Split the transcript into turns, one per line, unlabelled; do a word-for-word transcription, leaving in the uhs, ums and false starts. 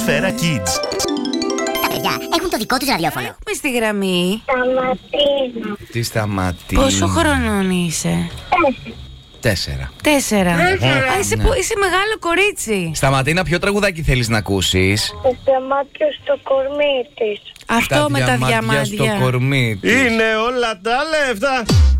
Σφαίρα Kids.
Τα παιδιά έχουν το δικό τους ραδιόφωνο.
Έχουμε στη γραμμή.
Σταματίνα.
Τι σταματεί.
Πόσο χρονών είσαι?
Τέσσερα.
Τέσσερα. Α, είσαι,
Ναι.
πο- είσαι μεγάλο κορίτσι.
Σταματίνα, ποιο τραγουδάκι θέλεις να ακούσεις?
Τα διαμάτια στο κορμί της.
Αυτό με τα
διαμάντια
διαμάντια.
στο κορμί της.
Είναι όλα τα λεφτά.